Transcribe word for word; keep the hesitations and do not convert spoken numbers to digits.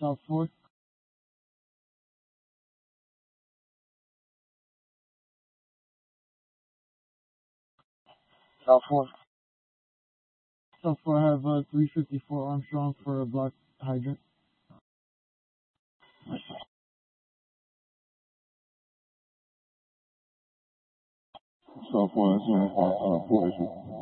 Top four. Top four. Top four, I have uh, three fifty-four Armstrong for a black hydrant. Top four, that's uh, four.